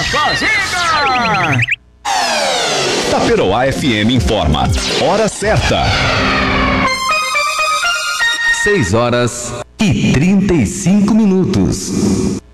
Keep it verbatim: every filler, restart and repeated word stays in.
Cozinha! Taperoá F M informa. Hora certa. seis horas e trinta e cinco minutos.